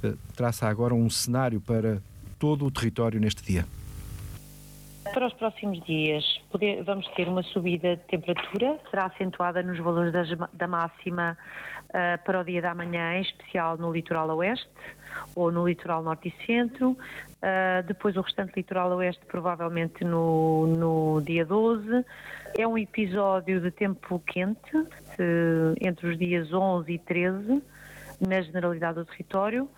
traça agora um cenário para todo o território neste dia? Para os próximos dias vamos ter uma subida de temperatura, será acentuada nos valores da máxima para o dia da manhã, em especial no litoral oeste ou no litoral norte e centro, depois o restante litoral oeste provavelmente no dia 12. É um episódio de tempo quente, entre os dias 11 e 13, na generalidade do território.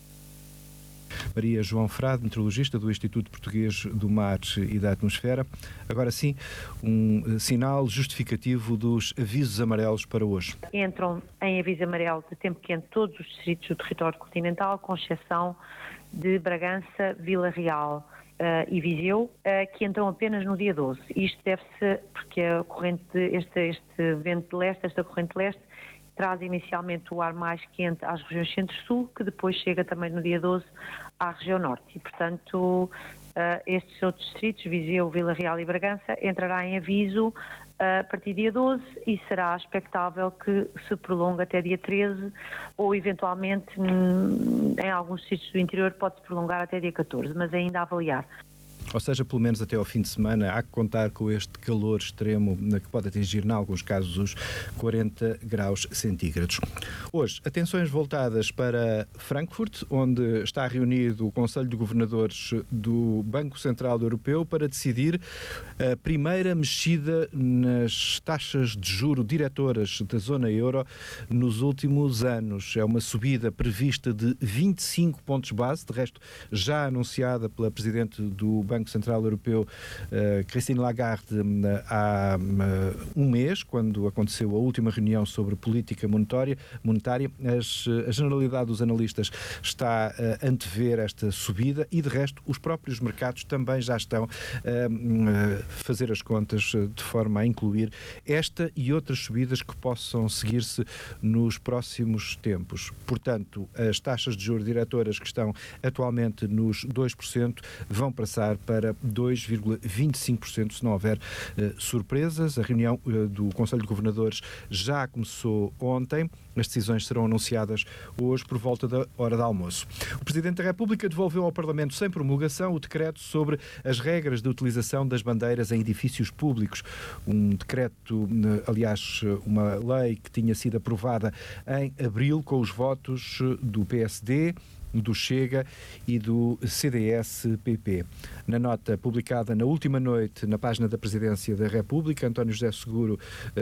Maria João Frade, meteorologista do Instituto Português do Mar e da Atmosfera. Agora sim, um sinal justificativo dos avisos amarelos para hoje. Entram em aviso amarelo de tempo quente todos os distritos do território continental, com exceção de Bragança, Vila Real e Viseu, que entram apenas no dia 12. Isto deve-se porque a corrente, este vento de leste, esta corrente de leste, traz inicialmente o ar mais quente às regiões centro-sul, que depois chega também no dia 12 à região norte. E, portanto, estes outros distritos, Viseu, Vila Real e Bragança, entrará em aviso a partir do dia 12 e será expectável que se prolongue até dia 13 ou, eventualmente, em alguns distritos do interior pode-se prolongar até dia 14, mas ainda a avaliar. Ou seja, pelo menos até ao fim de semana, há que contar com este calor extremo que pode atingir, em alguns casos, os 40 graus centígrados. Hoje, atenções voltadas para Frankfurt, onde está reunido o Conselho de Governadores do Banco Central Europeu para decidir a primeira mexida nas taxas de juro diretoras da zona euro nos últimos anos. É uma subida prevista de 25 pontos base, de resto já anunciada pela Presidente do Banco Central Europeu, Christine Lagarde, há um mês, quando aconteceu a última reunião sobre política monetária. A generalidade dos analistas está a antever esta subida e, de resto, os próprios mercados também já estão a fazer as contas de forma a incluir esta e outras subidas que possam seguir-se nos próximos tempos. Portanto, as taxas de juros diretoras que estão atualmente nos 2% vão passar para 2,25% se não houver surpresas. A reunião do Conselho de Governadores já começou ontem. As decisões serão anunciadas hoje por volta da hora de almoço. O Presidente da República devolveu ao Parlamento sem promulgação o decreto sobre as regras de utilização das bandeiras em edifícios públicos. Um decreto, aliás, uma lei que tinha sido aprovada em abril com os votos do PSD, do Chega e do CDS-PP. Na nota publicada na última noite na página da Presidência da República, António José Seguro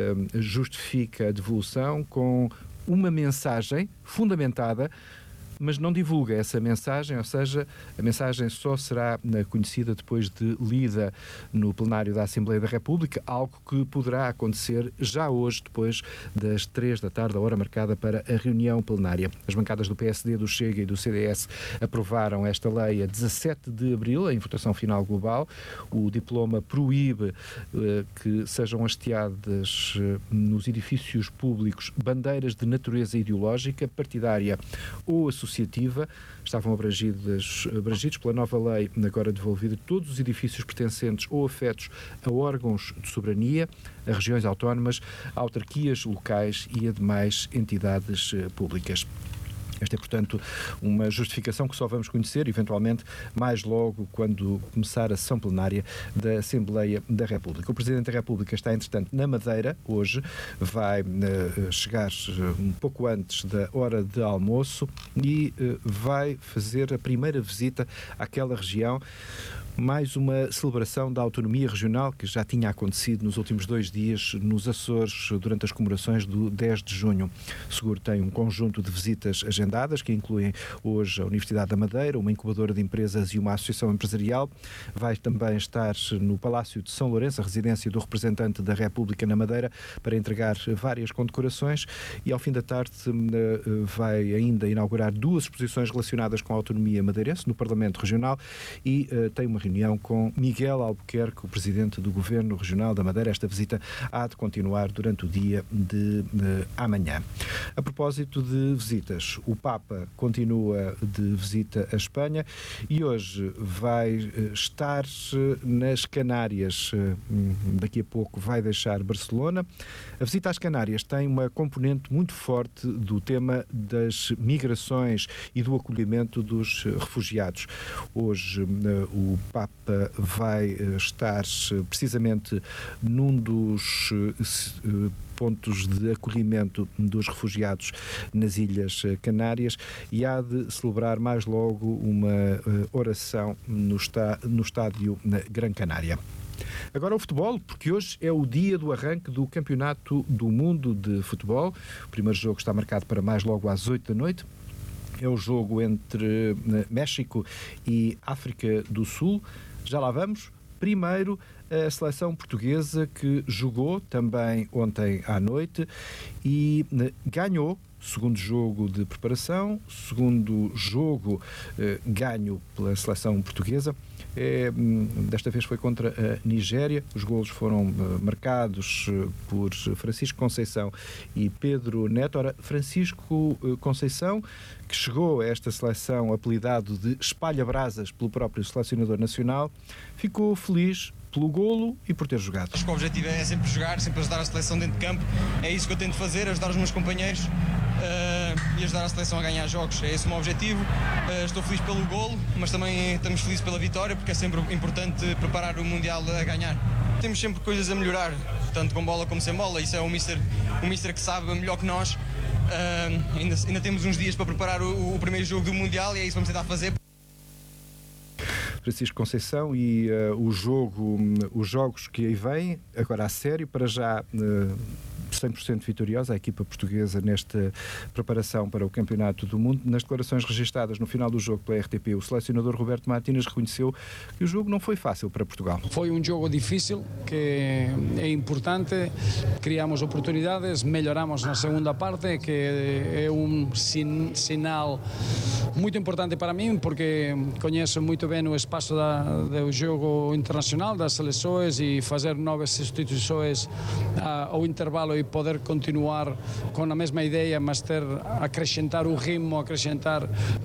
justifica a devolução com uma mensagem fundamentada, mas não divulga essa mensagem, ou seja, a mensagem só será conhecida depois de lida no plenário da Assembleia da República, algo que poderá acontecer já hoje, depois das 3 da tarde, a hora marcada para a reunião plenária. As bancadas do PSD, do Chega e do CDS aprovaram esta lei a 17 de abril, em votação final global. O diploma proíbe que sejam hasteadas nos edifícios públicos bandeiras de natureza ideológica, partidária ou associativa. Estavam abrangidos pela nova lei, agora devolvida, todos os edifícios pertencentes ou afetos a órgãos de soberania, a regiões autónomas, a autarquias locais e a demais entidades públicas. Esta é, portanto, uma justificação que só vamos conhecer, eventualmente, mais logo quando começar a sessão plenária da Assembleia da República. O Presidente da República está, entretanto, na Madeira, hoje, vai chegar um pouco antes da hora de almoço e vai fazer a primeira visita àquela região, mais uma celebração da autonomia regional que já tinha acontecido nos últimos 2 dias nos Açores durante as comemorações do 10 de junho. Seguro tem um conjunto de visitas agendadas que incluem hoje a Universidade da Madeira, uma incubadora de empresas e uma associação empresarial. Vai também estar no Palácio de São Lourenço, a residência do representante da República na Madeira, para entregar várias condecorações e ao fim da tarde vai ainda inaugurar 2 exposições relacionadas com a autonomia madeirense no Parlamento Regional e tem uma uma reunião com Miguel Albuquerque, o presidente do Governo Regional da Madeira. Esta visita há de continuar durante o dia de amanhã. A propósito de visitas, o Papa continua de visita à Espanha e hoje vai estar nas Canárias. Daqui a pouco vai deixar Barcelona. A visita às Canárias tem uma componente muito forte do tema das migrações e do acolhimento dos refugiados. Hoje o Papa vai estar precisamente num dos pontos de acolhimento dos refugiados nas Ilhas Canárias e há de celebrar mais logo uma oração no estádio Gran Canária. Agora o futebol, porque hoje é o dia do arranque do Campeonato do Mundo de Futebol. O primeiro jogo está marcado para mais logo às 8 da noite. É o jogo entre México e África do Sul. Já lá vamos. Primeiro, a seleção portuguesa que jogou também ontem à noite e ganhou. Segundo jogo de preparação, segundo jogo ganho pela seleção portuguesa. Desta vez foi contra a Nigéria. Os golos foram marcados por Francisco Conceição e Pedro Neto. Ora, Francisco Conceição, que chegou a esta seleção apelidado de espalha-brasas pelo próprio selecionador nacional, ficou feliz pelo golo e por ter jogado. Acho que o objetivo é sempre jogar, sempre ajudar a seleção dentro de campo. É isso que eu tento fazer, ajudar os meus companheiros e ajudar a seleção a ganhar jogos. É esse o meu objetivo. Estou feliz pelo golo, mas também estamos felizes pela vitória, porque é sempre importante preparar o Mundial a ganhar. Temos sempre coisas a melhorar, tanto com bola como sem bola. Isso é o Mister que sabe melhor que nós. Ainda temos uns dias para preparar o primeiro jogo do Mundial e é isso que vamos tentar fazer. Francisco Conceição e os jogos que aí vêm, agora a sério, para já 100% vitoriosa a equipa portuguesa nesta preparação para o Campeonato do Mundo. Nas declarações registadas no final do jogo pela RTP, o selecionador Roberto Martínez reconheceu que o jogo não foi fácil para Portugal. Foi um jogo difícil, que é importante, criamos oportunidades, melhoramos na segunda parte, que é um sinal muito importante para mim, porque conheço muito bem o espaço do jogo internacional, das seleções, e fazer novas substituições ao intervalo e poder continuar com a mesma ideia, mas acrescentar o ritmo, acrescentar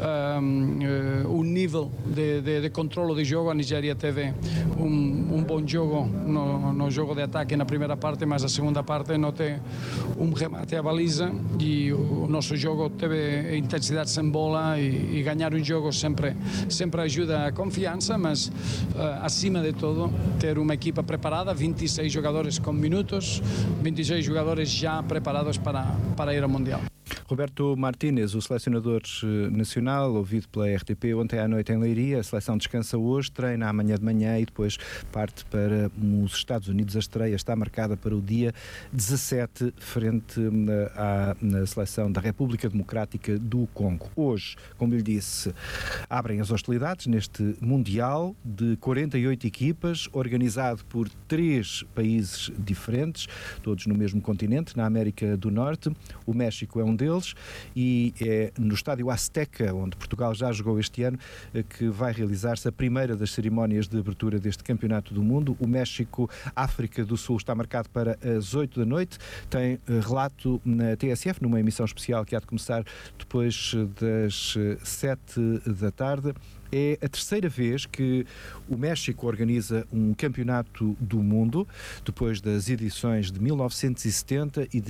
o nível de controle do jogo. A Nigéria teve um bom jogo no jogo de ataque na primeira parte, mas a segunda parte não tem um remate à baliza e o nosso jogo teve intensidade sem bola e ganhar um jogo sempre ajuda a confiança, mas acima de tudo ter uma equipa preparada, 26 jogadores com minutos, 26 jogadores já preparados para ir ao Mundial. Roberto Martínez, o selecionador nacional, ouvido pela RTP ontem à noite em Leiria. A seleção descansa hoje, treina amanhã de manhã e depois parte para os Estados Unidos. A estreia está marcada para o dia 17, frente à seleção da República Democrática do Congo. Hoje, como lhe disse, abrem as hostilidades neste Mundial de 48 equipas, organizado por 3 países diferentes, todos no mesmo continente, na América do Norte. O México é um deles e é no estádio Azteca, onde Portugal já jogou este ano, que vai realizar-se a primeira das cerimónias de abertura deste Campeonato do Mundo. O México-África do Sul está marcado para as 8 da noite. Tem relato na TSF, numa emissão especial que há de começar depois das 7 da tarde. É a terceira vez que o México organiza um campeonato do mundo, depois das edições de 1970 e de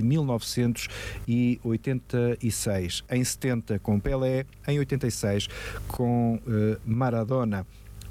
1986. Em 70 com Pelé, em 86 com Maradona.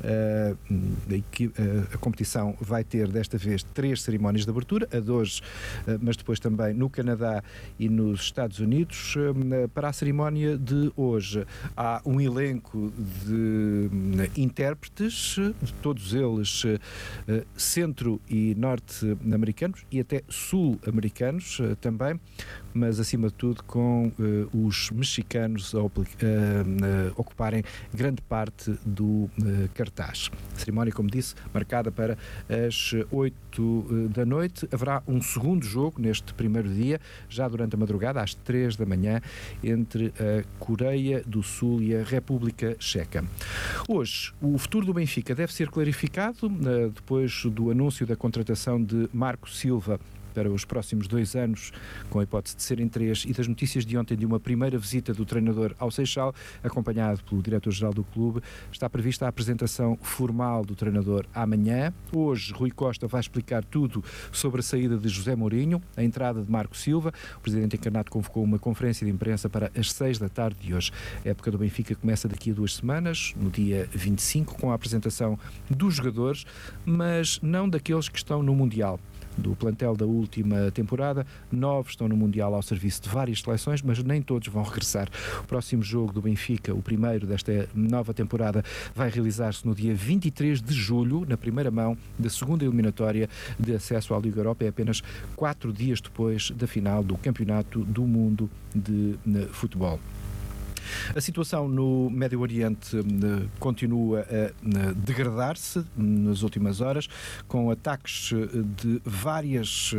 A competição vai ter desta vez 3 cerimónias de abertura, a de hoje, mas depois também no Canadá e nos Estados Unidos. Para a cerimónia de hoje há um elenco de intérpretes, todos eles centro- e norte-americanos e até sul-americanos também, mas acima de tudo com os mexicanos a ocuparem grande parte do campeonato. cartaz. A cerimónia, como disse, marcada para as 8 da noite. Haverá um segundo jogo neste primeiro dia, já durante a madrugada, às 3 da manhã, entre a Coreia do Sul e a República Checa. Hoje, o futuro do Benfica deve ser clarificado depois do anúncio da contratação de Marco Silva para os próximos 2 anos, com a hipótese de serem 3, e das notícias de ontem de uma primeira visita do treinador ao Seixal, acompanhado pelo diretor-geral do clube. Está prevista a apresentação formal do treinador amanhã. Hoje, Rui Costa vai explicar tudo sobre a saída de José Mourinho, a entrada de Marco Silva. O presidente encarnado convocou uma conferência de imprensa para as 6 da tarde de hoje. A época do Benfica começa daqui a 2 semanas, no dia 25, com a apresentação dos jogadores, mas não daqueles que estão no Mundial. Do plantel da última temporada, 9 estão no Mundial ao serviço de várias seleções, mas nem todos vão regressar. O próximo jogo do Benfica, o primeiro desta nova temporada, vai realizar-se no dia 23 de julho, na primeira mão da segunda eliminatória de acesso à Liga Europa. É apenas 4 dias depois da final do Campeonato do Mundo de futebol. A situação no Médio Oriente continua a degradar-se nas últimas horas, com ataques de vários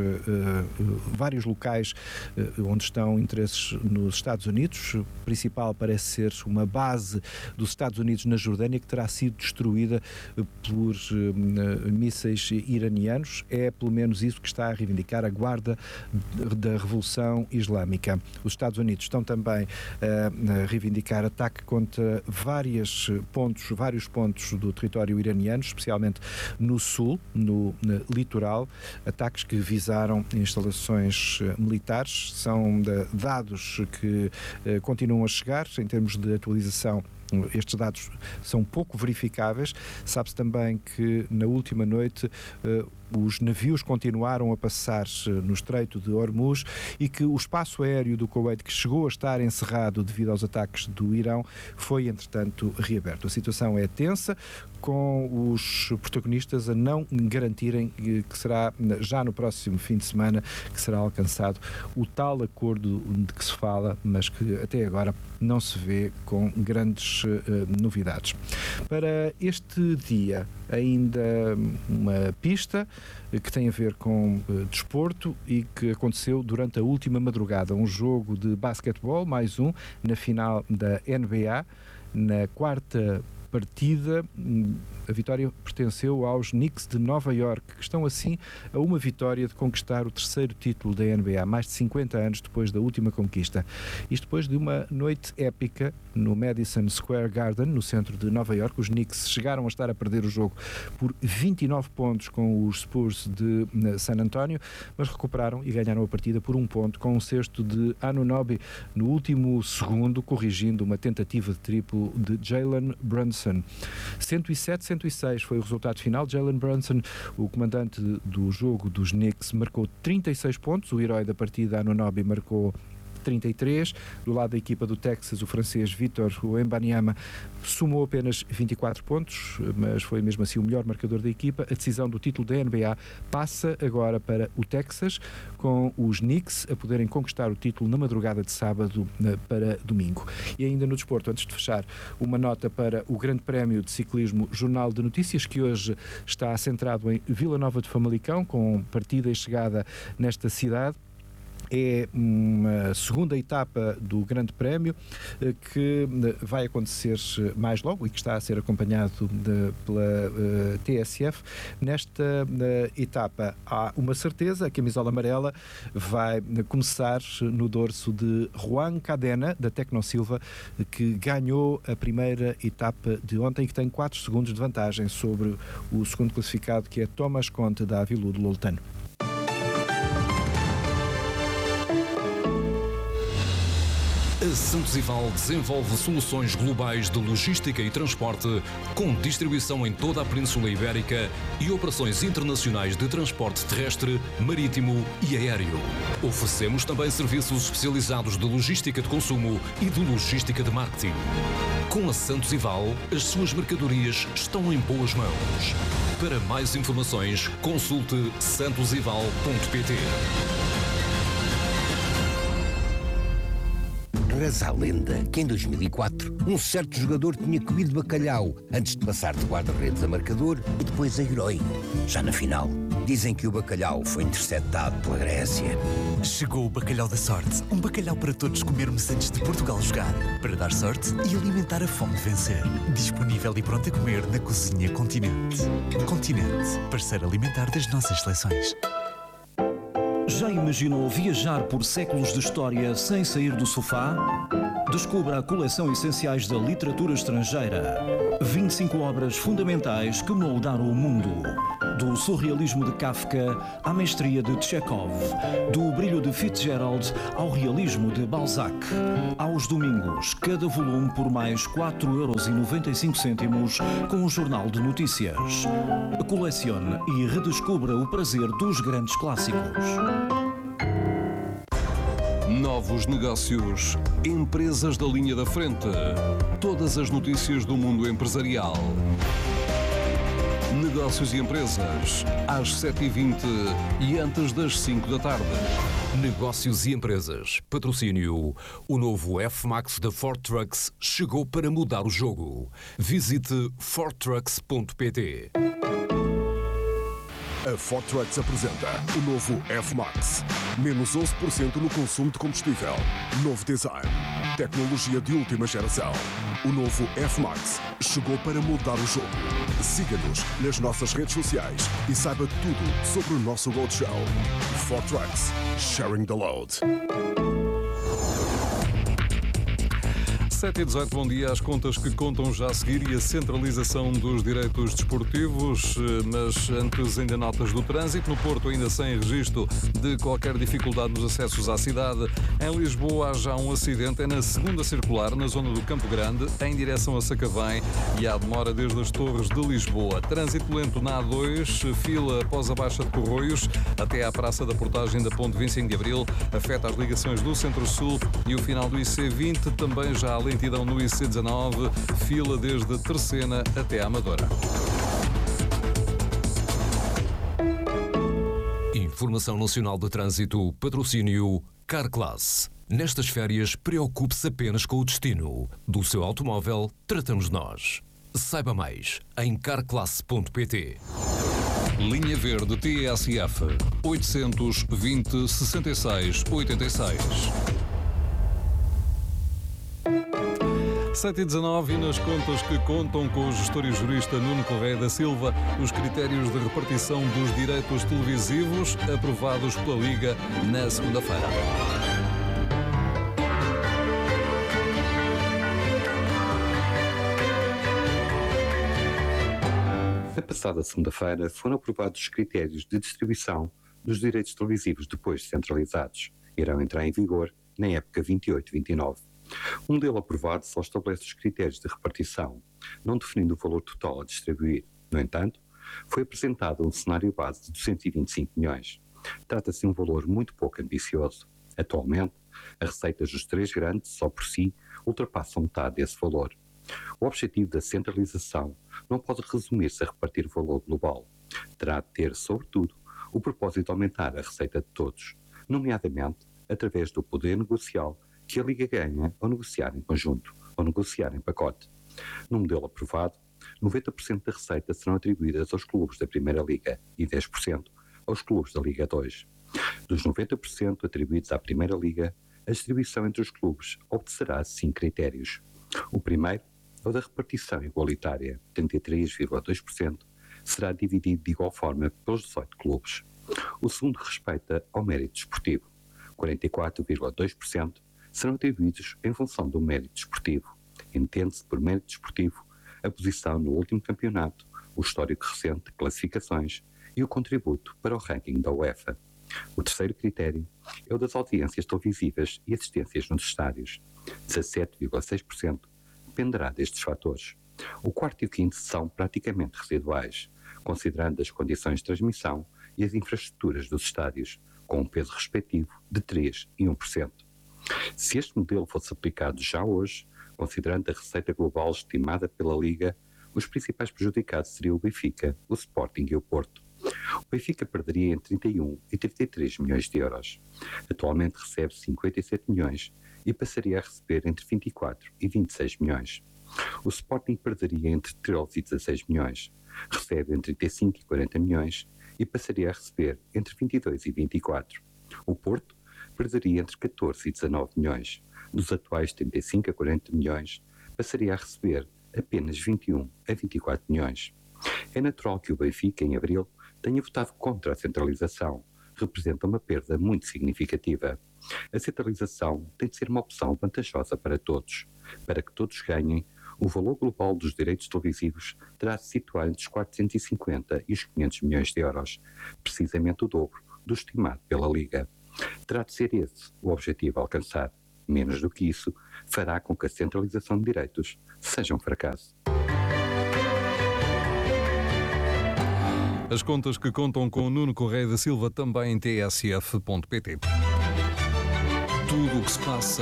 locais onde estão interesses nos Estados Unidos. O principal parece ser uma base dos Estados Unidos na Jordânia, que terá sido destruída por mísseis iranianos. É pelo menos isso que está a reivindicar a Guarda da Revolução Islâmica. Os Estados Unidos estão também a reivindicar ataque contra vários pontos do território iraniano, especialmente no sul, no litoral, ataques que visaram instalações militares. São dados que continuam a chegar em termos de atualização. Estes dados são pouco verificáveis. Sabe-se também que na última noite os navios continuaram a passar no Estreito de Hormuz e que o espaço aéreo do Kuwait, que chegou a estar encerrado devido aos ataques do Irão, foi entretanto reaberto. A situação é tensa, com os protagonistas a não garantirem que será já no próximo fim de semana que será alcançado o tal acordo de que se fala, mas que até agora não se vê com grandes novidades. Para este dia, ainda uma pista que tem a ver com desporto e que aconteceu durante a última madrugada. Um jogo de basquetebol, mais um, na final da NBA, na quarta partida. A vitória pertenceu aos Knicks de Nova Iorque, que estão assim a uma vitória de conquistar o terceiro título da NBA, mais de 50 anos depois da última conquista. Isto depois de uma noite épica no Madison Square Garden, no centro de Nova Iorque. Os Knicks chegaram a estar a perder o jogo por 29 pontos com os Spurs de San Antonio, mas recuperaram e ganharam a partida por 1 ponto, com um cesto de Anunoby no último segundo, corrigindo uma tentativa de triplo de Jalen Brunson. 107-106 foi o resultado final. Jalen Brunson, o comandante do jogo dos Knicks, marcou 36 pontos. O herói da partida, Anunoby, marcou 33. Do lado da equipa do Texas, o francês Victor Wembanyama somou apenas 24 pontos, mas foi mesmo assim o melhor marcador da equipa. A decisão do título da NBA passa agora para o Texas, com os Knicks a poderem conquistar o título na madrugada de sábado para domingo. E ainda no desporto, antes de fechar, uma nota para o Grande Prémio de Ciclismo Jornal de Notícias, que hoje está centrado em Vila Nova de Famalicão, com partida e chegada nesta cidade. É uma segunda etapa do Grande Prémio que vai acontecer mais logo e que está a ser acompanhado pela TSF. Nesta etapa há uma certeza: a camisola amarela vai começar no dorso de Juan Cadena, da Tecnosilva, que ganhou a primeira etapa de ontem e que tem 4 segundos de vantagem sobre o segundo classificado, que é Tomás Conte, da Aviludo Loltano. A Santos Ival desenvolve soluções globais de logística e transporte, com distribuição em toda a Península Ibérica e operações internacionais de transporte terrestre, marítimo e aéreo. Oferecemos também serviços especializados de logística de consumo e de logística de marketing. Com a Santos Ival, as suas mercadorias estão em boas mãos. Para mais informações, consulte santosival.pt. Reza a lenda que em 2004 um certo jogador tinha comido bacalhau antes de passar de guarda-redes a marcador e depois a herói. Já na final, dizem que o bacalhau foi interceptado pela Grécia. Chegou o bacalhau da sorte. Um bacalhau para todos comermos antes de Portugal jogar. Para dar sorte e alimentar a fome de vencer. Disponível e pronto a comer na Cozinha Continente. Continente, parceiro alimentar das nossas seleções. Já imaginou viajar por séculos de história sem sair do sofá? Descubra a coleção Essenciais da Literatura Estrangeira. 25 obras fundamentais que moldaram o mundo. Do surrealismo de Kafka à mestria de Chekhov. Do brilho de Fitzgerald ao realismo de Balzac. Aos domingos, cada volume por mais 4,95 € com o Jornal de Notícias. Colecione e redescubra o prazer dos grandes clássicos. Novos negócios, empresas da linha da frente, todas as notícias do mundo empresarial. Negócios e empresas, às 7h20 e antes das 5 da tarde. Negócios e empresas. Patrocínio. O novo F-Max da Ford Trucks chegou para mudar o jogo. Visite fordtrucks.pt. A Ford Trucks apresenta o novo F-Max. Menos 11% no consumo de combustível. Novo design. Tecnologia de última geração. O novo F-Max chegou para mudar o jogo. Siga-nos nas nossas redes sociais e saiba tudo sobre o nosso roadshow. Ford Trucks. Sharing the load. 7h18, bom dia. As contas que contam já a seguir e a centralização dos direitos desportivos, mas antes ainda notas do trânsito. No Porto, ainda sem registro de qualquer dificuldade nos acessos à cidade. Em Lisboa há já um acidente, é na segunda circular, na zona do Campo Grande, em direção a Sacavém, e há demora desde as Torres de Lisboa. Trânsito lento na A2, fila após a Baixa de Corroios, até à Praça da Portagem da Ponte 25 de Abril, afeta as ligações do Centro-Sul e o final do IC20, também já há lentidão no IC19, fila desde Terceira até a Amadora. Informação Nacional de Trânsito, patrocínio Carclass. Nestas férias, preocupe-se apenas com o destino. Do seu automóvel, tratamos nós. Saiba mais em carclass.pt. Linha Verde TSF 820 66 86. 7h19 e nas contas que contam com o gestor e jurista Nuno Correia da Silva, os critérios de repartição dos direitos televisivos aprovados pela Liga na segunda-feira. Na passada segunda-feira foram aprovados os critérios de distribuição dos direitos televisivos depois descentralizados. Irão entrar em vigor na época 28-29. O modelo aprovado só estabelece os critérios de repartição, não definindo o valor total a distribuir. No entanto, foi apresentado um cenário base de 225 milhões. Trata-se de um valor muito pouco ambicioso. Atualmente, as receitas dos três grandes, só por si, ultrapassam metade desse valor. O objetivo da centralização não pode resumir-se a repartir o valor global. Terá de ter, sobretudo, o propósito de aumentar a receita de todos, nomeadamente através do poder negocial que a Liga ganha ao negociar em conjunto, ou negociar em pacote. No modelo aprovado, 90% da receita serão atribuídas aos clubes da Primeira Liga e 10% aos clubes da Liga 2. Dos 90% atribuídos à Primeira Liga, a distribuição entre os clubes obedecerá a 5 critérios. O primeiro é o da repartição igualitária, 33,2%, será dividido de igual forma pelos 18 clubes. O segundo respeita ao mérito desportivo, 44,2%, serão atribuídos em função do mérito desportivo. Entende-se por mérito desportivo a posição no último campeonato, o histórico recente de classificações e o contributo para o ranking da UEFA. O terceiro critério é o das audiências televisivas e assistências nos estádios. 17,6% dependerá destes fatores. O quarto e o quinto são praticamente residuais, considerando as condições de transmissão e as infraestruturas dos estádios, com um peso respectivo de 3% e 1%. Se este modelo fosse aplicado já hoje, considerando a receita global estimada pela Liga, os principais prejudicados seriam o Benfica, o Sporting e o Porto. O Benfica perderia entre 31 e 33 milhões de euros. Atualmente recebe 57 milhões e passaria a receber entre 24 e 26 milhões. O Sporting perderia entre 13 e 16 milhões, recebe entre 35 e 40 milhões e passaria a receber entre 22 e 24. O Porto perderia entre 14 e 19 milhões. Dos atuais 35 a 40 milhões, passaria a receber apenas 21 a 24 milhões. É natural que o Benfica, em abril, tenha votado contra a centralização. Representa uma perda muito significativa. A centralização tem de ser uma opção vantajosa para todos. Para que todos ganhem, o valor global dos direitos televisivos terá de se situar entre os 450 e os 500 milhões de euros, precisamente o dobro do estimado pela Liga. Terá de ser esse o objetivo a alcançar. Menos do que isso, fará com que a centralização de direitos seja um fracasso. As contas que contam com Nuno Correia da Silva também em tsf.pt. Tudo o que se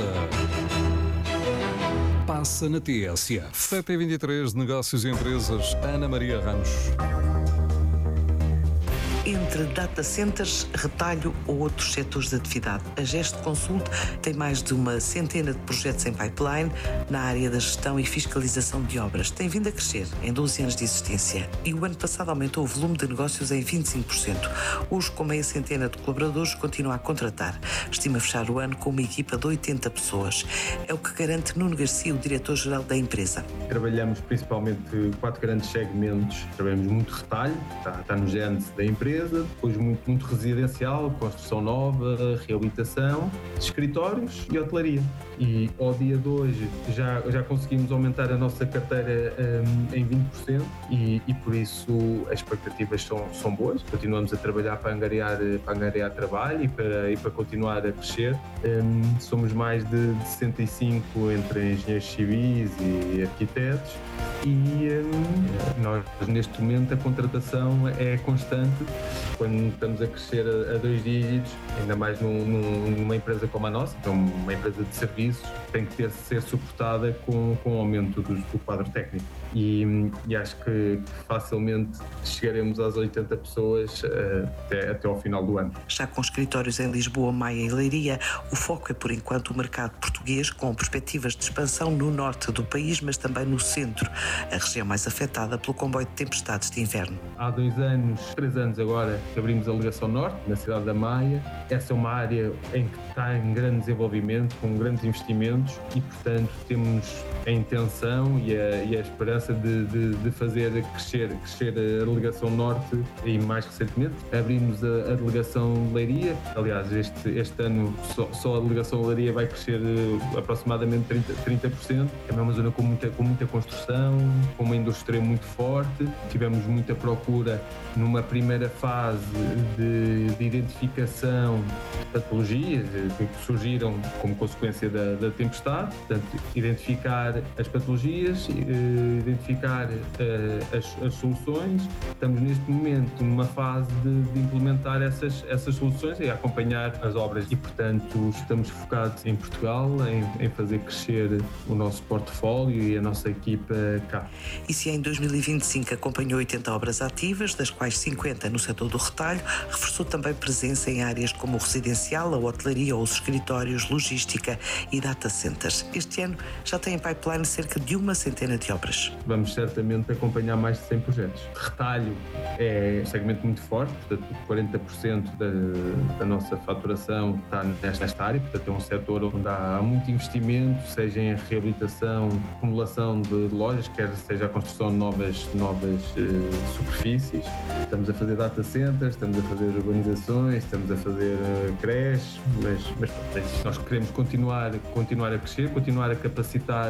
passa na TSF. 7h23, Negócios e Empresas, Ana Maria Ramos. Entre data centers, retalho ou outros setores de atividade, a Gesto Consult tem mais de uma centena de projetos em pipeline na área da gestão e fiscalização de obras. Tem vindo a crescer em 12 anos de existência e o ano passado aumentou o volume de negócios em 25%. Hoje, com meia centena de colaboradores, continua a contratar. Estima fechar o ano com uma equipa de 80 pessoas. É o que garante Nuno Garcia, o diretor-geral da empresa. Trabalhamos principalmente 4 grandes segmentos. Trabalhamos muito retalho, está no gênese da empresa. Depois muito residencial, construção nova, reabilitação, escritórios e hotelaria. E ao dia de hoje já conseguimos aumentar a nossa carteira em 20% e por isso as expectativas são boas. Continuamos a trabalhar para angariar trabalho e para continuar a crescer. Somos mais de 65 entre engenheiros civis e arquitetos e nós neste momento a contratação é constante. Quando estamos a crescer a 2 dígitos, ainda mais numa empresa como a nossa, que é uma empresa de serviços, tem que ser suportada com o aumento do quadro técnico. E acho que facilmente chegaremos às 80 pessoas até ao final do ano. Já com escritórios em Lisboa, Maia e Leiria, o foco é por enquanto o mercado português, com perspectivas de expansão no norte do país, mas também no centro, a região mais afetada pelo comboio de tempestades de inverno. Há 3 anos agora, abrimos a ligação norte, na cidade da Maia. Essa é uma área em que está em grande desenvolvimento, com grandes investimentos e, portanto, temos a intenção e a esperança de fazer crescer a delegação norte e, mais recentemente, abrimos a delegação Leiria. Aliás, este ano só a delegação Leiria vai crescer aproximadamente 30%. É uma zona com muita construção, com uma indústria muito forte. Tivemos muita procura numa primeira fase de identificação de patologias que surgiram como consequência da tempestade. Portanto, identificar as patologias, identificar as soluções. Estamos neste momento numa fase de implementar essas soluções e acompanhar as obras e, portanto, estamos focados em Portugal, em fazer crescer o nosso portfólio e a nossa equipa cá. E se em 2025 acompanhou 80 obras ativas, das quais 50 no setor do retalho, reforçou também presença em áreas como o residencial, a hotelaria ou os escritórios, logística e data centers. Este ano já tem em pipeline cerca de uma centena de obras. Vamos certamente acompanhar mais de 100 projetos. Retalho é um segmento muito forte, portanto 40% da nossa faturação está nesta área, portanto é um setor onde há muito investimento, seja em reabilitação, acumulação de lojas, quer seja a construção de novas superfícies. Estamos a fazer data centers, estamos a fazer urbanizações, estamos a fazer creches, mas nós queremos continuar a crescer, continuar a capacitar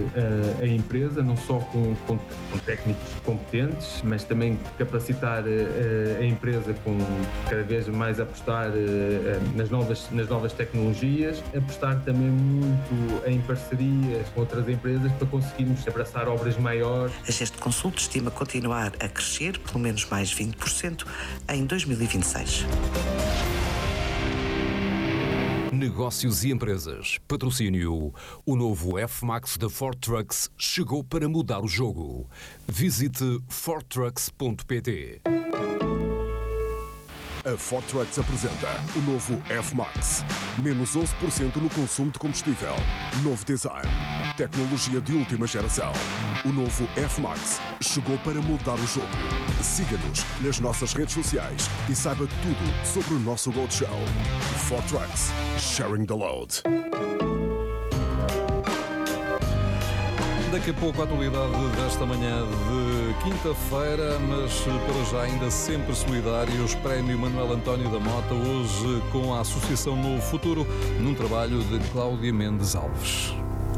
a empresa, não só com técnicos competentes, mas também capacitar a empresa com cada vez mais apostar nas novas tecnologias, apostar também muito em parcerias com outras empresas para conseguirmos abraçar obras maiores. A Gesto Consult estima continuar a crescer, pelo menos mais 20%, em 2026. Negócios e empresas. Patrocínio. O novo F-Max da Ford Trucks chegou para mudar o jogo. Visite fordtrucks.pt. A Ford Trucks apresenta o novo F-Max. Menos 11% no consumo de combustível. Novo design. Tecnologia de última geração. O novo F-Max chegou para mudar o jogo. Siga-nos nas nossas redes sociais e saiba tudo sobre o nosso roadshow. Ford Trucks. Sharing the load. Daqui a pouco a atualidade desta manhã de quinta-feira, mas para já ainda sempre solidários, Prémio Manuel António da Mota, hoje com a Associação Novo Futuro, num trabalho de Cláudia Mendes Alves.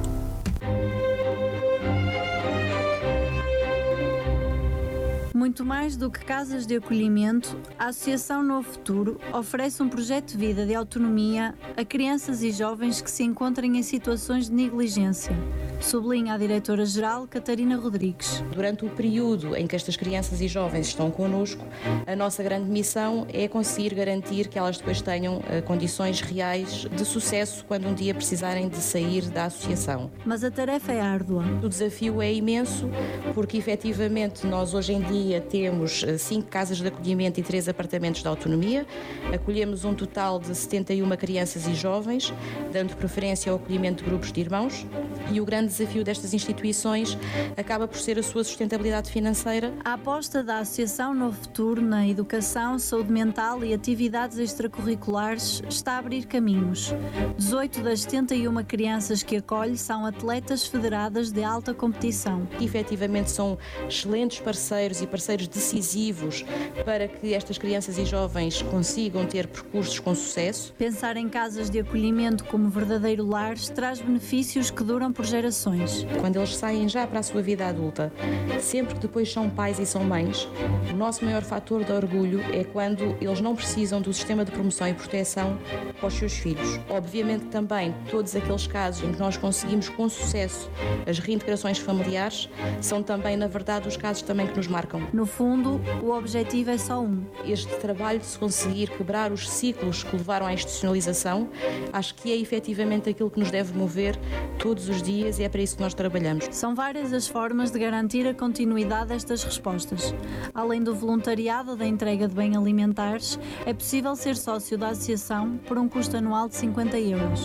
Muito mais do que casas de acolhimento, a Associação Novo Futuro oferece um projeto de vida de autonomia a crianças e jovens que se encontrem em situações de negligência, sublinha a diretora-geral Catarina Rodrigues. Durante o período em que estas crianças e jovens estão connosco, a nossa grande missão é conseguir garantir que elas depois tenham condições reais de sucesso quando um dia precisarem de sair da associação. Mas a tarefa é árdua. O desafio é imenso porque efetivamente nós hoje em dia temos 5 casas de acolhimento e 3 apartamentos de autonomia. Acolhemos um total de 71 crianças e jovens, dando preferência ao acolhimento de grupos de irmãos. E o grande desafio destas instituições acaba por ser a sua sustentabilidade financeira. A aposta da Associação Novo Futuro na educação, saúde mental e atividades extracurriculares está a abrir caminhos. 18 das 71 crianças que acolhe são atletas federadas de alta competição. Efetivamente são excelentes parceiros e parceiros decisivos para que estas crianças e jovens consigam ter percursos com sucesso. Pensar em casas de acolhimento como verdadeiro lar traz benefícios que duram por gerações. Quando eles saem já para a sua vida adulta, sempre que depois são pais e são mães, o nosso maior fator de orgulho é quando eles não precisam do sistema de promoção e proteção para os seus filhos. Obviamente também todos aqueles casos em que nós conseguimos com sucesso as reintegrações familiares são também, na verdade, os casos também que nos marcam. No fundo, o objetivo é só um. Este trabalho de se conseguir quebrar os ciclos que levaram à institucionalização, acho que é efetivamente aquilo que nos deve mover todos os dias e é para isso que nós trabalhamos. São várias as formas de garantir a continuidade destas respostas. Além do voluntariado da entrega de bens alimentares, é possível ser sócio da associação por um custo anual de 50 euros.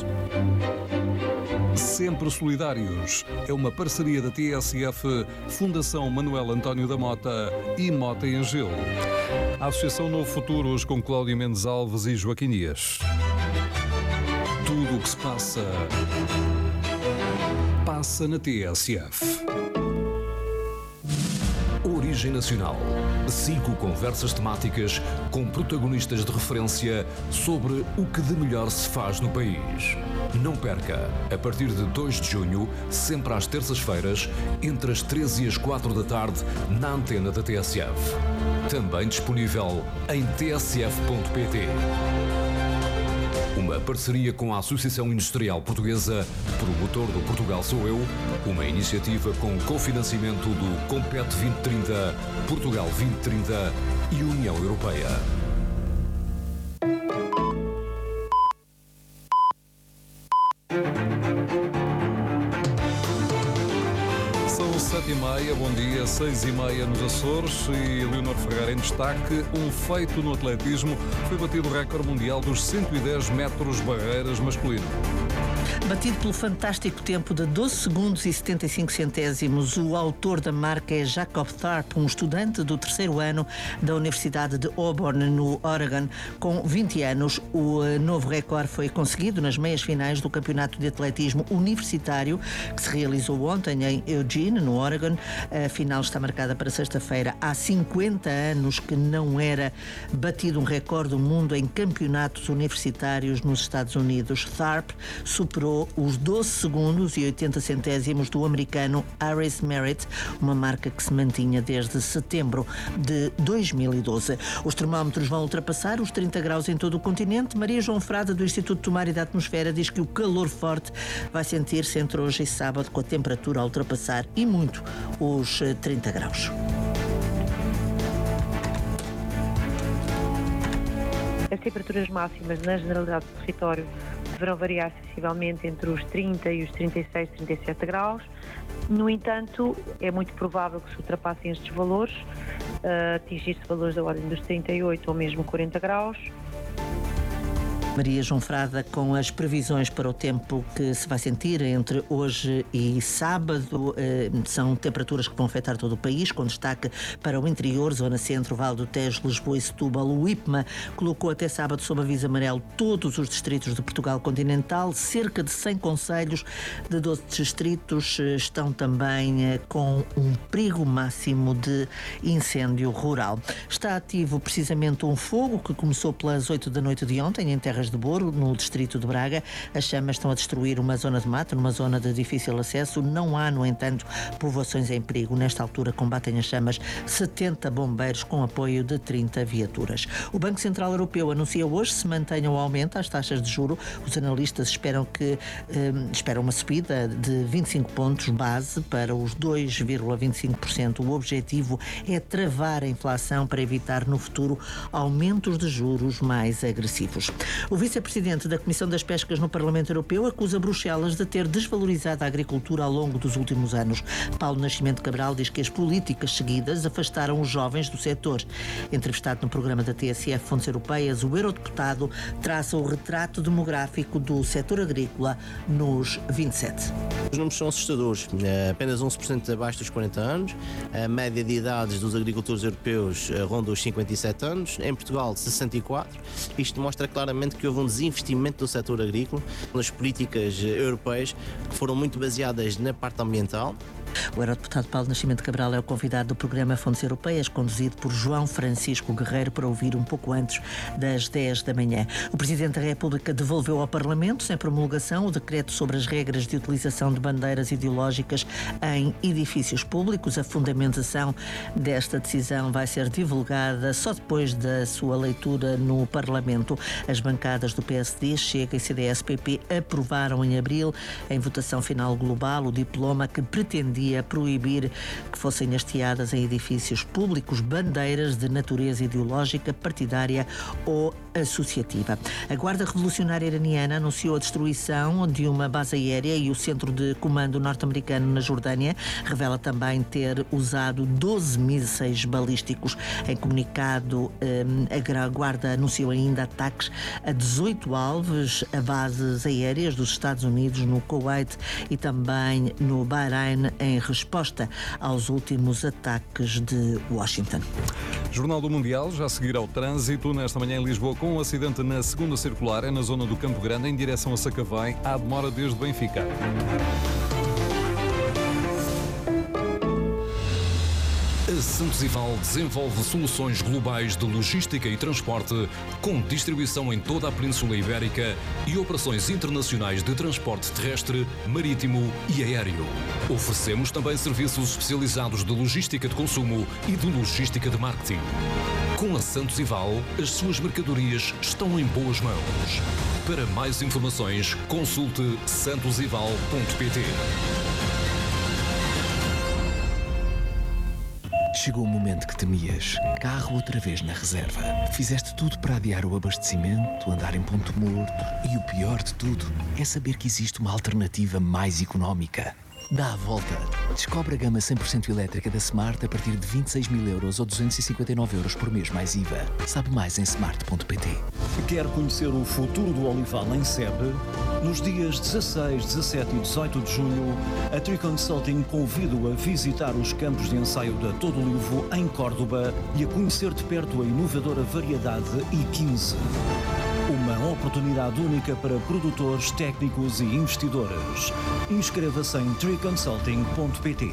Sempre Solidários é uma parceria da TSF, Fundação Manuel António da Mota e Mota em Gelo. A Associação Novo Futuro, hoje com Cláudia Mendes Alves e Joaquim Dias. Tudo o que se passa na TSF. Origem Nacional. 5 conversas temáticas com protagonistas de referência sobre o que de melhor se faz no país. Não perca, a partir de 2 de junho, sempre às terças-feiras, entre as 13 e as 4 da tarde, na antena da TSF. Também disponível em tsf.pt. Uma parceria com a Associação Industrial Portuguesa, promotor do Portugal Sou Eu, uma iniciativa com cofinanciamento do Compete 2030, Portugal 2030 e União Europeia. São 7h30, bom dia, 6h30 nos Açores e Leonor Ferreira em destaque. Um feito no atletismo, foi batido o recorde mundial dos 110 metros barreiras masculino. Batido pelo fantástico tempo de 12 segundos e 75 centésimos, o autor da marca é Jacob Tharp, um estudante do 3º ano da Universidade de Auburn, no Oregon. Com 20 anos, o novo recorde foi conseguido nas meias finais do Campeonato de Atletismo Universitário, que se realizou ontem em Eugene, no Oregon. A final está marcada para sexta-feira. Há 50 anos que não era batido um recorde do mundo em campeonatos universitários nos Estados Unidos. Tharp superou os 12 segundos e 80 centésimos do americano Harris Merritt, uma marca que se mantinha desde setembro de 2012. Os termómetros vão ultrapassar os 30 graus em todo o continente. Maria João Frada, do Instituto do Mar e da Atmosfera, diz que o calor forte vai sentir-se entre hoje e sábado, com a temperatura a ultrapassar e muito os 30 graus. As temperaturas máximas na generalidade do território deverão variar sensivelmente entre os 30 e os 36, 37 graus. No entanto, é muito provável que se ultrapassem estes valores atingir-se valores da ordem dos 38 ou mesmo 40 graus. Maria João Frada, com as previsões para o tempo que se vai sentir entre hoje e sábado, são temperaturas que vão afetar todo o país, com destaque para o interior, zona centro, Vale do Tejo, Lisboa e Setúbal. O IPMA colocou até sábado sob aviso amarelo todos os distritos de Portugal continental. Cerca de 100 concelhos de 12 distritos estão também com um perigo máximo de incêndio rural. Está ativo precisamente um fogo que começou pelas 8 da noite de ontem em Terras de Boro, no distrito de Braga. As chamas estão a destruir uma zona de mata, numa zona de difícil acesso. Não há, no entanto, povoações em perigo. Nesta altura combatem as chamas 70 bombeiros com apoio de 30 viaturas. O Banco Central Europeu anuncia hoje se mantenham o aumento às taxas de juro. Os analistas esperam uma subida de 25 pontos base para os 2,25%. O objetivo é travar a inflação para evitar no futuro aumentos de juros mais agressivos. O vice-presidente da Comissão das Pescas no Parlamento Europeu acusa Bruxelas de ter desvalorizado a agricultura ao longo dos últimos anos. Paulo Nascimento Cabral diz que as políticas seguidas afastaram os jovens do setor. Entrevistado no programa da TSF Fontes Europeias, o eurodeputado traça o retrato demográfico do setor agrícola nos 27. Os números são assustadores. Apenas 11% abaixo dos 40 anos. A média de idades dos agricultores europeus ronda os 57 anos. Em Portugal, 64. Isto mostra claramente que houve um desinvestimento do setor agrícola nas políticas europeias que foram muito baseadas na parte ambiental. O eurodeputado Paulo Nascimento Cabral é o convidado do programa Fontes Europeias, conduzido por João Francisco Guerreiro, para ouvir um pouco antes das 10 da manhã. O Presidente da República devolveu ao Parlamento, sem promulgação, o decreto sobre as regras de utilização de bandeiras ideológicas em edifícios públicos. A fundamentação desta decisão vai ser divulgada só depois da sua leitura no Parlamento. As bancadas do PSD, Chega e CDS-PP aprovaram em abril, em votação final global, o diploma que pretendia proibir que fossem hasteadas em edifícios públicos bandeiras de natureza ideológica, partidária ou associativa. A Guarda Revolucionária Iraniana anunciou a destruição de uma base aérea e o centro de comando norte-americano na Jordânia. Revela também ter usado 12 mísseis balísticos. Em comunicado, a Guarda anunciou ainda ataques a 18 alvos a bases aéreas dos Estados Unidos no Kuwait e também no Bahrein, em resposta aos últimos ataques de Washington. Jornal do Mundial, já a seguir ao trânsito. Nesta manhã em Lisboa, com um acidente na segunda circular, é na zona do Campo Grande, em direção a Sacavém. Há demora desde Benfica. A Santos Ival desenvolve soluções globais de logística e transporte, com distribuição em toda a Península Ibérica e operações internacionais de transporte terrestre, marítimo e aéreo. Oferecemos também serviços especializados de logística de consumo e de logística de marketing. Com a Santos Ival, as suas mercadorias estão em boas mãos. Para mais informações, consulte santosival.pt. Chegou o momento que temias. Carro outra vez na reserva. Fizeste tudo para adiar o abastecimento, andar em ponto morto. E o pior de tudo é saber que existe uma alternativa mais económica. Dá a volta. Descobre a gama 100% elétrica da Smart a partir de 26.000 euros ou 259 euros por mês mais IVA. Sabe mais em smart.pt. Quer conhecer o futuro do Olival em Sebe? Nos dias 16, 17 e 18 de junho, a Tree Consulting convida-o a visitar os campos de ensaio da Todo Olivo em Córdoba e a conhecer de perto a inovadora variedade I15. Uma oportunidade única para produtores, técnicos e investidores. Inscreva-se em treeconsulting.pt.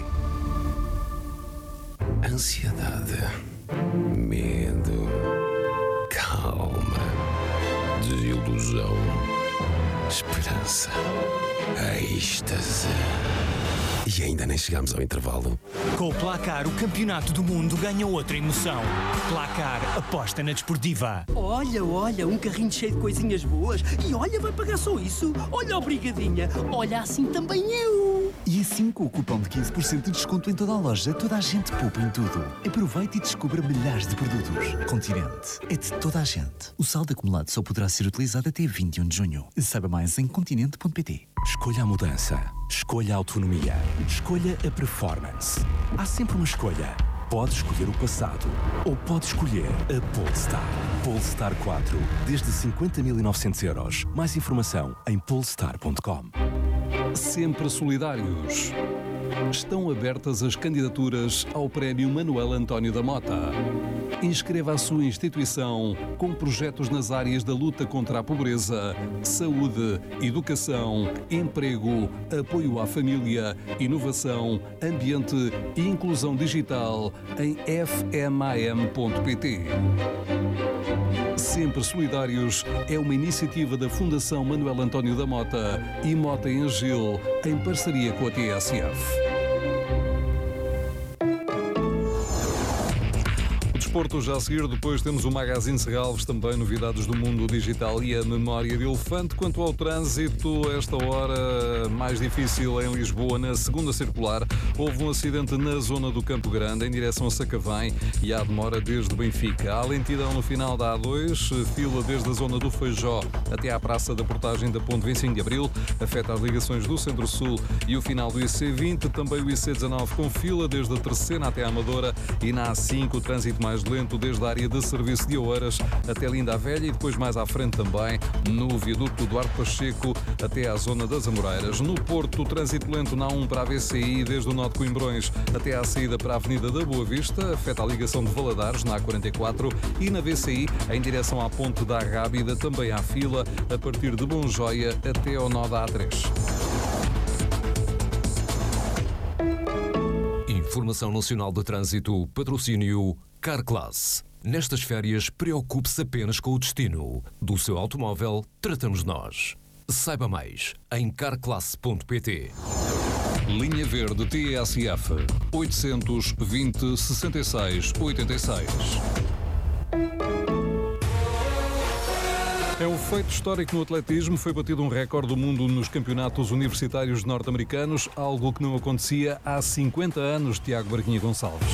Ansiedade, medo, calma, desilusão, esperança, êxtase. E ainda nem chegamos ao intervalo. Com o Placar, o campeonato do mundo ganha outra emoção. Placar, aposta na desportiva. Olha, um carrinho cheio de coisinhas boas. E olha, vai pagar só isso. Olha, obrigadinha. Olha, assim também eu. E assim, com o cupom de 15% de desconto em toda a loja, toda a gente poupa em tudo. Aproveite e descubra milhares de produtos. Continente é de toda a gente. O saldo acumulado só poderá ser utilizado até 21 de junho. Saiba mais em continente.pt. Escolha a mudança. Escolha a autonomia. Escolha a performance. Há sempre uma escolha. Pode escolher o passado ou pode escolher a Polestar. Polestar 4, desde 50.900 euros. Mais informação em polestar.com. Sempre solidários. Estão abertas as candidaturas ao Prémio Manuel António da Mota. Inscreva a sua instituição com projetos nas áreas da luta contra a pobreza, saúde, educação, emprego, apoio à família, inovação, ambiente e inclusão digital em fmam.pt. Sempre Solidários é uma iniciativa da Fundação Manuel António da Mota e Mota em Gil, em parceria com a TSF. Desporto já a seguir, depois temos o Magazine Serralves, também novidades do mundo digital e a memória de elefante. Quanto ao trânsito, esta hora mais difícil em Lisboa, na segunda circular, houve um acidente na zona do Campo Grande, em direção a Sacavém, e há demora desde Benfica. Há lentidão no final da A2, fila desde a zona do Feijó até à Praça da Portagem da Ponte 25 de Abril, afeta as ligações do Centro-Sul e o final do IC20, também o IC19 com fila desde a Terceira até a Amadora, e na A5 o trânsito mais lento desde a área de serviço de Oeiras até Linda a Velha, e depois mais à frente também no viaduto Duarte Pacheco até à zona das Amoreiras. No Porto, o trânsito lento na A1 para a VCI desde o nó de Coimbrões até à saída para a Avenida da Boa Vista, afeta a ligação de Valadares na A44, e na VCI em direção à Ponte da Rábida também há fila a partir de Bonjoia até ao nó da A3. Informação Nacional de Trânsito, patrocínio Carclass. Nestas férias, preocupe-se apenas com o destino. Do seu automóvel, tratamos nós. Saiba mais em carclass.pt. Linha Verde TSF 820 66 86. É um feito histórico no atletismo. Foi batido um recorde do mundo nos campeonatos universitários norte-americanos, algo que não acontecia há 50 anos, Tiago Barquinha Gonçalves.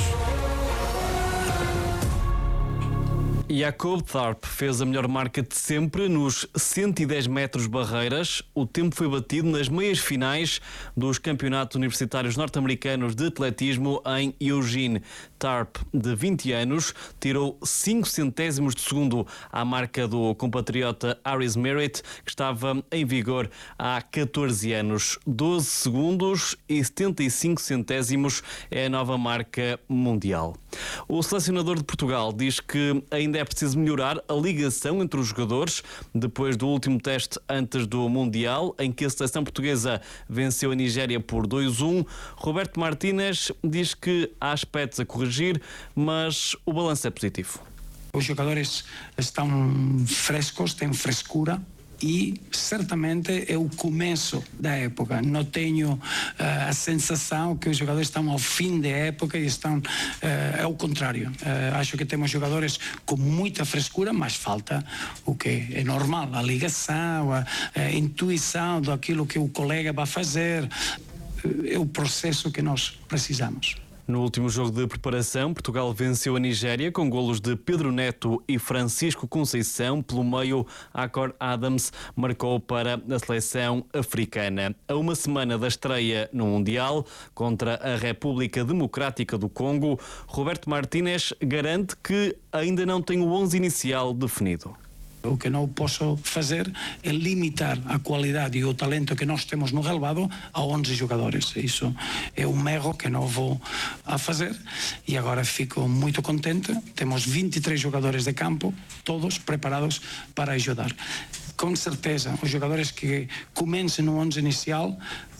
Jakob Tharp fez a melhor marca de sempre nos 110 metros barreiras. O tempo foi batido nas meias finais dos campeonatos universitários norte-americanos de atletismo em Eugene. Tharp, de 20 anos, tirou 5 centésimos de segundo à marca do compatriota Aris Merritt, que estava em vigor há 14 anos. 12 segundos e 75 centésimos é a nova marca mundial. O selecionador de Portugal diz que ainda é preciso melhorar a ligação entre os jogadores depois do último teste antes do Mundial, em que a seleção portuguesa venceu a Nigéria por 2-1. Roberto Martínez diz que há aspectos a corrigir, mas o balanço é positivo. Os jogadores estão frescos, têm frescura, e certamente é o começo da época. Não tenho a sensação que os jogadores estão ao fim da época e estão ao contrário. Acho que temos jogadores com muita frescura, mas falta o que é normal, a ligação, a intuição daquilo que o colega vai fazer. É o processo que nós precisamos. No último jogo de preparação, Portugal venceu a Nigéria com golos de Pedro Neto e Francisco Conceição. Pelo meio, Akor Adams marcou para a seleção africana. A uma semana da estreia no Mundial contra a República Democrática do Congo, Roberto Martínez garante que ainda não tem o 11 inicial definido. O que não posso fazer é limitar a qualidade e o talento que nós temos no relevado a 11 jogadores. Isso é um erro que não vou a fazer, e agora fico muito contente. Temos 23 jogadores de campo, todos preparados para ajudar. Com certeza, os jogadores que comecem no 11 inicial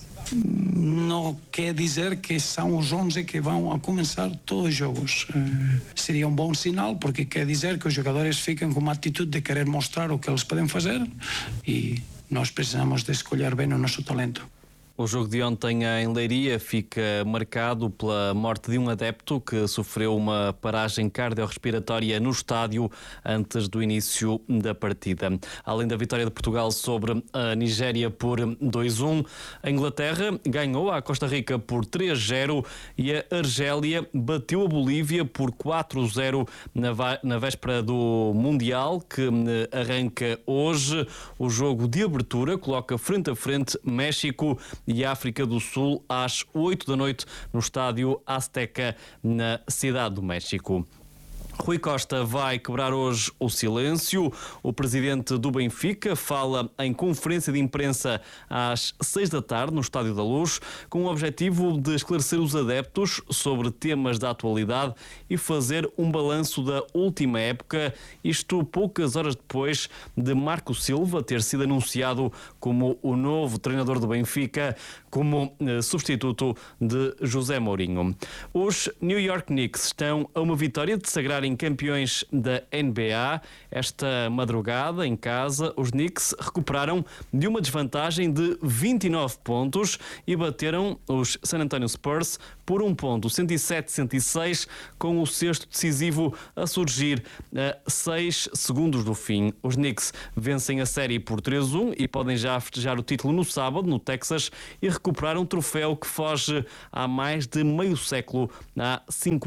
não quer dizer que são os 11 que vão a começar todos os jogos. Seria um bom sinal, porque quer dizer que os jogadores ficam com uma atitude de querer mostrar o que eles podem fazer, e nós precisamos de escolher bem o nosso talento. O jogo de ontem em Leiria fica marcado pela morte de um adepto que sofreu uma paragem cardiorrespiratória no estádio antes do início da partida. Além da vitória de Portugal sobre a Nigéria por 2-1, a Inglaterra ganhou a Costa Rica por 3-0 e a Argélia bateu a Bolívia por 4-0 na véspera do Mundial, que arranca hoje. O jogo de abertura coloca frente a frente México e África do Sul às 8 da noite no estádio Azteca, na Cidade do México. Rui Costa vai quebrar hoje o silêncio. O presidente do Benfica fala em conferência de imprensa às 6 da tarde no Estádio da Luz, com o objetivo de esclarecer os adeptos sobre temas da atualidade e fazer um balanço da última época, isto poucas horas depois de Marco Silva ter sido anunciado como o novo treinador do Benfica, como substituto de José Mourinho. Os New York Knicks estão a uma vitória de sagrarem campeões da NBA. Esta madrugada, em casa, os Knicks recuperaram de uma desvantagem de 29 pontos e bateram os San Antonio Spurs por um ponto, 107-106, com o sexto decisivo a surgir a 6 segundos do fim. Os Knicks vencem a série por 3-1 e podem já festejar o título no sábado, no Texas, e recuperar um troféu que foge há mais de meio século, há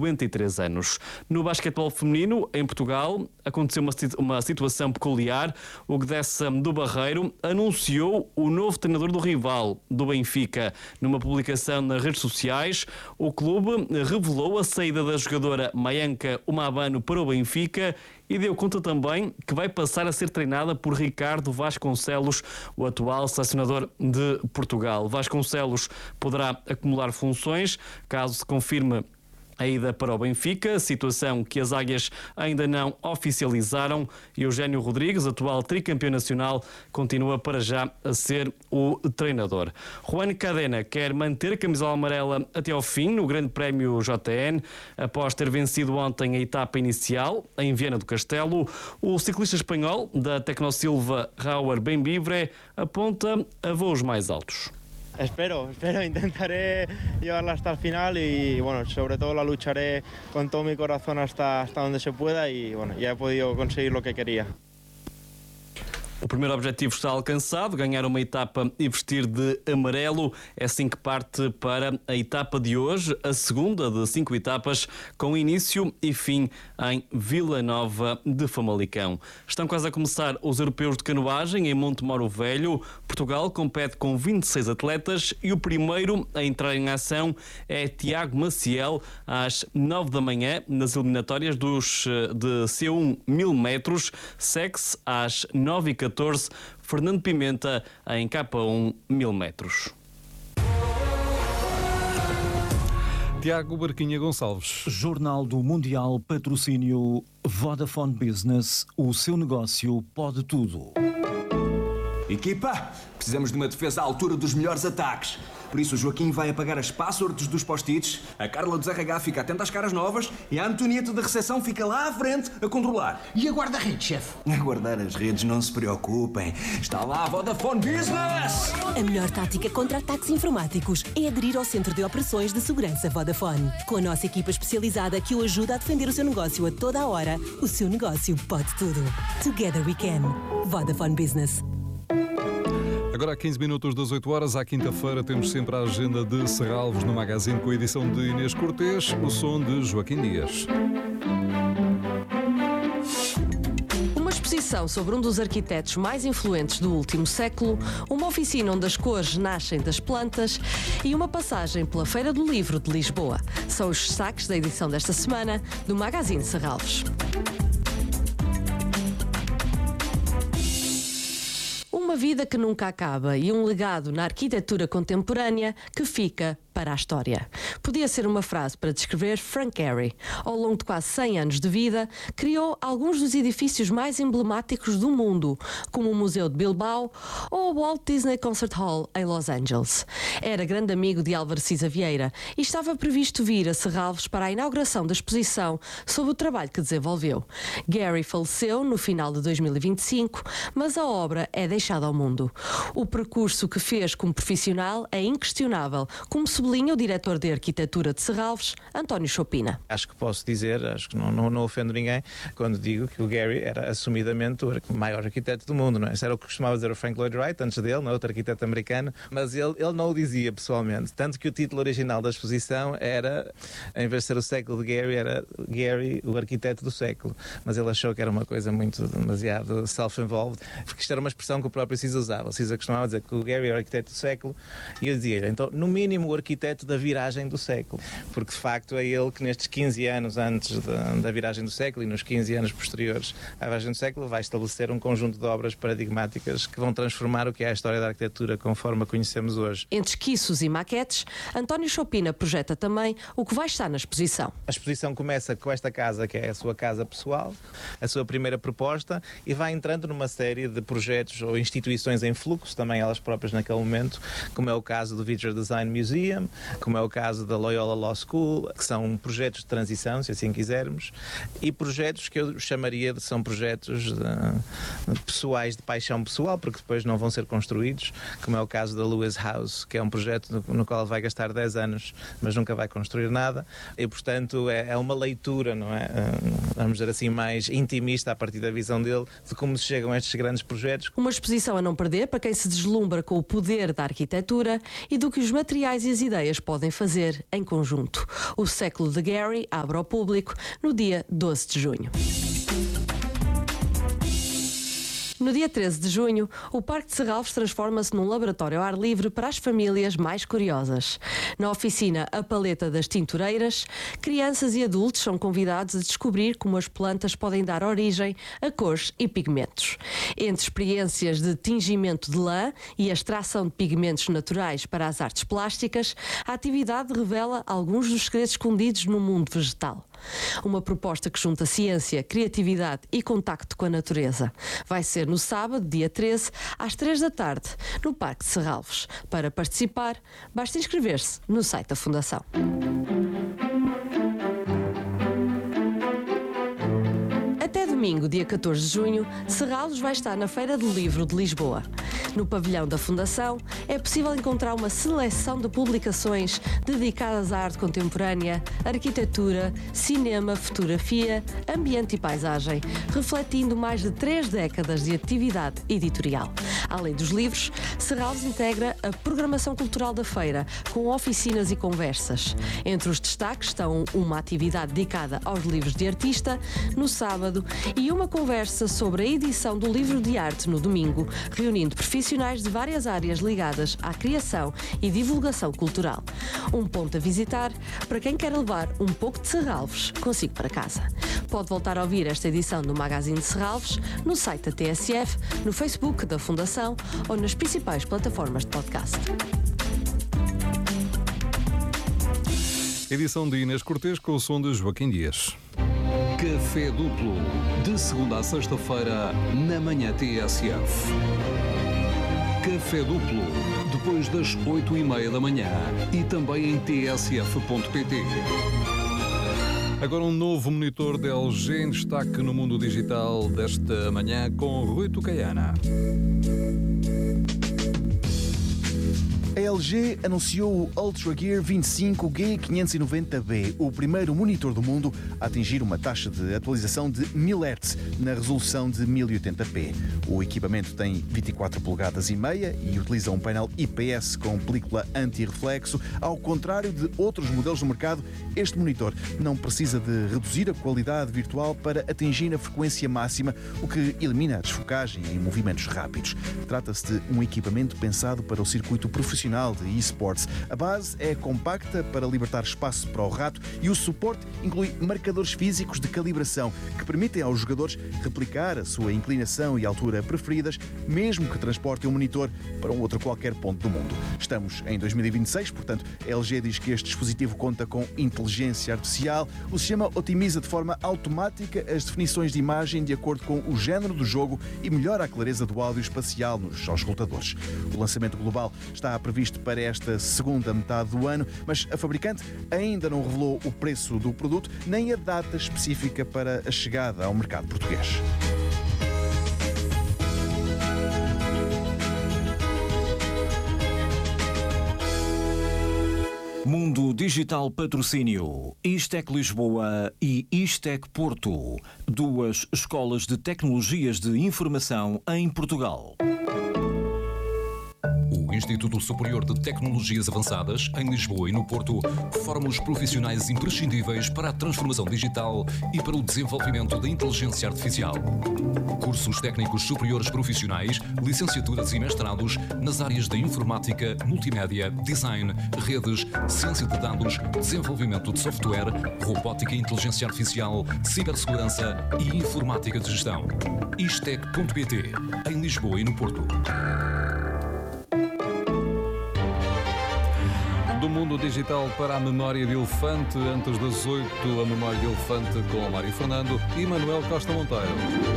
53 anos. No basquetebol feminino, em Portugal, aconteceu uma situação peculiar. O Gdessa do Barreiro anunciou o novo treinador do rival, do Benfica. Numa publicação nas redes sociais, o clube revelou a saída da jogadora Mayanka Umabano para o Benfica e deu conta também que vai passar a ser treinada por Ricardo Vasconcelos, o atual selecionador de Portugal. Vasconcelos poderá acumular funções caso se confirme a ida para o Benfica, situação que as águias ainda não oficializaram, e Eugénio Rodrigues, atual tricampeão nacional, continua para já a ser o treinador. Juan Cadena quer manter a camisola amarela até ao fim no Grande Prémio JN, após ter vencido ontem a etapa inicial em Viana do Castelo. O ciclista espanhol da Tecnosilva, Raúl Benvibre, aponta a voos mais altos. Espero, intentaré llevarla hasta el final y bueno, sobre todo la lucharé con todo mi corazón hasta donde se pueda y bueno, ya he podido conseguir lo que quería. O primeiro objetivo está alcançado, ganhar uma etapa e vestir de amarelo. É assim que parte para a etapa de hoje, a segunda de 5 etapas, com início e fim em Vila Nova de Famalicão. Estão quase a começar os europeus de canoagem em Montemoro Velho. Portugal compete com 26 atletas e o primeiro a entrar em ação é Tiago Maciel, às 9 da manhã, nas eliminatórias de C1 1000 metros. Segue-se às 9h14 Fernando Pimenta em K1 1000 metros. Tiago Barquinha Gonçalves. Jornal do Mundial, patrocínio Vodafone Business. O seu negócio pode tudo. Equipa, precisamos de uma defesa à altura dos melhores ataques. Por isso o Joaquim vai apagar as passwords dos post-its, a Carla do RH fica atenta às caras novas e a Antonieta da recepção fica lá à frente a controlar. E a guarda-redes, chefe? A guardar as redes, não se preocupem. Está lá a Vodafone Business! A melhor tática contra ataques informáticos é aderir ao Centro de Operações de Segurança Vodafone. Com a nossa equipa especializada que o ajuda a defender o seu negócio a toda a hora, o seu negócio pode tudo. Together we can. Vodafone Business. Agora, a 15 minutos das 8 horas, à quinta-feira, temos sempre a agenda de Serralves no Magazine, com a edição de Inês Cortês, o som de Joaquim Dias. Uma exposição sobre um dos arquitetos mais influentes do último século, uma oficina onde as cores nascem das plantas e uma passagem pela Feira do Livro de Lisboa. São os destaques da edição desta semana do Magazine Serralves. Uma vida que nunca acaba e um legado na arquitetura contemporânea que fica para a história. Podia ser uma frase para descrever Frank Gehry. Ao longo de quase 100 anos de vida, criou alguns dos edifícios mais emblemáticos do mundo, como o Museu de Bilbao ou o Walt Disney Concert Hall em Los Angeles. Era grande amigo de Álvaro Siza Vieira e estava previsto vir a Serralves para a inauguração da exposição sobre o trabalho que desenvolveu. Gehry faleceu no final de 2025, mas a obra é deixada ao mundo. O percurso que fez como profissional é inquestionável, como sublinha o diretor de arquitetura de Serralves, António Chopina. Acho que posso dizer, acho que não ofendo ninguém, quando digo que o Gehry era assumidamente o maior arquiteto do mundo, não é? Isso era o que costumava dizer o Frank Lloyd Wright, antes dele, não é? Outro arquiteto americano, mas ele não o dizia pessoalmente. Tanto que o título original da exposição era, em vez de ser o século de Gehry, era Gehry, o arquiteto do século. Mas ele achou que era uma coisa demasiado self-involved, porque isto era uma expressão que o próprio Cisa usava. O Cisa costumava dizer que o Gehry era o arquiteto do século, e eu dizia, então, no mínimo, o arquiteto da viragem do século, porque de facto é ele que nestes 15 anos antes da viragem do século e nos 15 anos posteriores à viragem do século vai estabelecer um conjunto de obras paradigmáticas que vão transformar o que é a história da arquitetura conforme a conhecemos hoje. Entre esquiços e maquetes, António Chopina projeta também o que vai estar na exposição. A exposição começa com esta casa, que é a sua casa pessoal, a sua primeira proposta, e vai entrando numa série de projetos ou instituições em fluxo, também elas próprias naquele momento, como é o caso do Visual Design Museum, como é o caso da Loyola Law School, que são projetos de transição, se assim quisermos, e projetos que eu chamaria de são projetos pessoais, de paixão pessoal, porque depois não vão ser construídos, como é o caso da Lewis House, que é um projeto no qual ele vai gastar 10 anos, mas nunca vai construir nada, e portanto é uma leitura, não é? Vamos dizer assim, mais intimista a partir da visão dele, de como se chegam a estes grandes projetos. Uma exposição a não perder para quem se deslumbra com o poder da arquitetura e do que os materiais e as ideias podem fazer em conjunto. O século de Gehry abre ao público no dia 12 de junho. No dia 13 de junho, o Parque de Serralves transforma-se num laboratório ao ar livre para as famílias mais curiosas. Na oficina A Paleta das Tintureiras, crianças e adultos são convidados a descobrir como as plantas podem dar origem a cores e pigmentos. Entre experiências de tingimento de lã e a extração de pigmentos naturais para as artes plásticas, a atividade revela alguns dos segredos escondidos no mundo vegetal. Uma proposta que junta ciência, criatividade e contacto com a natureza. Vai ser no sábado, dia 13, às 3 da tarde, no Parque de Serralves. Para participar, basta inscrever-se no site da Fundação. Até domingo, dia 14 de junho, Serralves vai estar na Feira do Livro de Lisboa. No pavilhão da Fundação é possível encontrar uma seleção de publicações dedicadas à arte contemporânea, arquitetura, cinema, fotografia, ambiente e paisagem, refletindo mais de 3 décadas de atividade editorial. Além dos livros, Serralves integra a programação cultural da feira, com oficinas e conversas. Entre os destaques estão uma atividade dedicada aos livros de artista, no sábado, e uma conversa sobre a edição do livro de arte no domingo, reunindo profissionais de várias áreas ligadas à criação e divulgação cultural. Um ponto a visitar para quem quer levar um pouco de Serralves consigo para casa. Pode voltar a ouvir esta edição do Magazine de Serralves no site da TSF, no Facebook da Fundação ou nas principais plataformas de podcast. Edição de Inês Cortês com o som de Joaquim Dias. Café Duplo, de segunda a sexta-feira, na manhã TSF. Café Duplo, depois das 8h30 da manhã e também em tsf.pt. Agora um novo monitor da LG em destaque no mundo digital desta manhã com Rui Tucaiana. A LG anunciou o UltraGear 25 G590B, o primeiro monitor do mundo a atingir uma taxa de atualização de 1000 Hz na resolução de 1080p. O equipamento tem 24 polegadas e meia e utiliza um painel IPS com película anti-reflexo. Ao contrário de outros modelos do mercado, este monitor não precisa de reduzir a qualidade virtual para atingir a frequência máxima, o que elimina a desfocagem em movimentos rápidos. Trata-se de um equipamento pensado para o circuito profissional de eSports. A base é compacta para libertar espaço para o rato e o suporte inclui marcadores físicos de calibração que permitem aos jogadores replicar a sua inclinação e altura preferidas, mesmo que transportem o monitor para um outro qualquer ponto do mundo. Estamos em 2026, portanto, a LG diz que este dispositivo conta com inteligência artificial. O sistema otimiza de forma automática as definições de imagem de acordo com o género do jogo e melhora a clareza do áudio espacial nos auscultadores. O lançamento global está previsto para esta segunda metade do ano, mas a fabricante ainda não revelou o preço do produto nem a data específica para a chegada ao mercado português. Mundo Digital Patrocínio, Istec Lisboa e Istec Porto, 2 escolas de tecnologias de informação em Portugal. O Instituto Superior de Tecnologias Avançadas, em Lisboa e no Porto, forma os profissionais imprescindíveis para a transformação digital e para o desenvolvimento da inteligência artificial. Cursos técnicos superiores profissionais, licenciaturas e mestrados nas áreas da informática, multimédia, design, redes, ciência de dados, desenvolvimento de software, robótica e inteligência artificial, cibersegurança e informática de gestão. Istec.pt, em Lisboa e no Porto. Do mundo digital para a memória de elefante, antes das 8, a memória de elefante com Mário Fernando e Manuel Costa Monteiro.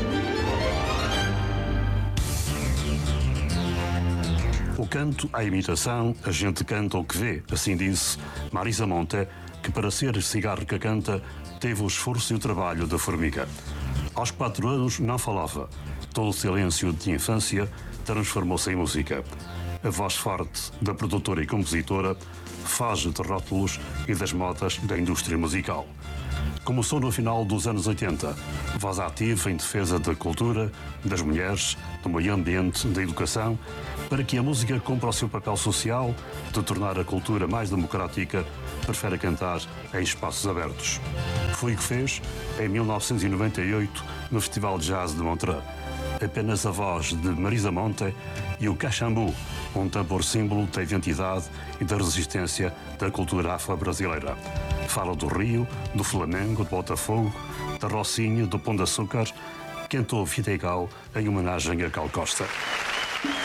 O canto, a imitação, a gente canta o que vê, assim disse Marisa Monte, que para ser cigarro que canta, teve o esforço e o trabalho da formiga. Aos 4 anos não falava. Todo o silêncio de infância transformou-se em música. A voz forte da produtora e compositora faz de rótulos e das modas da indústria musical. Começou no final dos anos 80, voz ativa em defesa da cultura, das mulheres, do meio ambiente, da educação, para que a música cumpra o seu papel social de tornar a cultura mais democrática, prefere cantar em espaços abertos. Foi o que fez em 1998 no Festival de Jazz de Montreux. Apenas a voz de Marisa Monte e o cachambu, um tambor símbolo da identidade e da resistência da cultura afro-brasileira. Fala do Rio, do Flamengo, do Botafogo, da Rocinha, do Pão de Açúcar, cantou Vidigal em homenagem a Gal Costa.